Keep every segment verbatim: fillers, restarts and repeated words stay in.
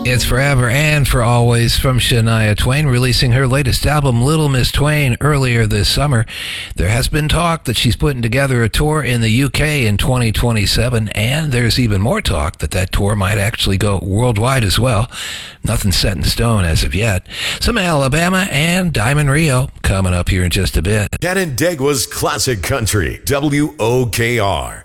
It's Forever and for Always from Shania Twain, releasing her latest album, Little Miss Twain, earlier this summer. There has been talk that she's putting together a tour in the U K in twenty twenty-seven, and there's even more talk that that tour might actually go worldwide as well. Nothing's set in stone as of yet. Some Alabama and Diamond Rio coming up here in just a bit. Canandaigua's Classic Country, W O K R.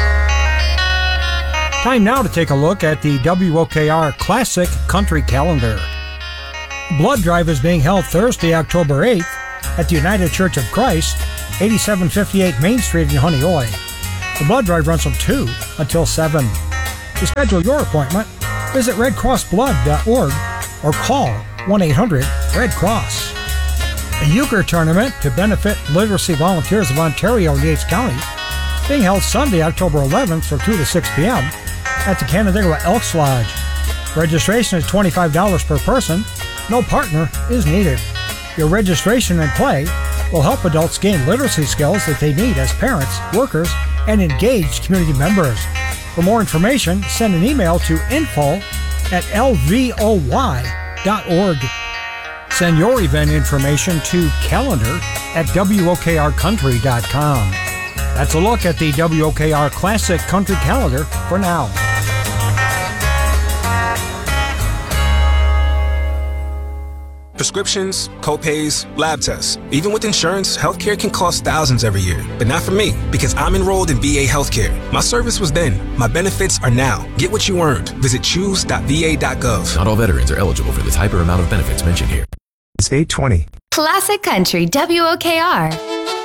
Time now to take a look at the W O K R Classic Country Calendar. Blood Drive is being held Thursday, October eighth at the United Church of Christ, eighty-seven fifty-eight Main Street in Honeoye. The blood drive runs from two until seven. To schedule your appointment, visit red cross blood dot org or call one eight hundred red cross. The Euchre Tournament to benefit Literacy Volunteers of Ontario and Yates County being held Sunday, October eleventh from two to six p.m. at the Canandaigua Elks Lodge. Registration is twenty-five dollars per person. No partner is needed. Your registration and play will help adults gain literacy skills that they need as parents, workers, and engaged community members. For more information, send an email to info at l v o y dot org. Send your event information to calendar at w o k r country dot com. That's a look at the W O K R Classic Country Calendar for now. Prescriptions, co-pays, lab tests. Even with insurance, healthcare can cost thousands every year. But not for me, because I'm enrolled in V A Healthcare. My service was then. My benefits are now. Get what you earned. Visit choose dot v a dot gov. Not all veterans are eligible for this hyper amount of benefits mentioned here. It's eight twenty. Classic Country W O K R.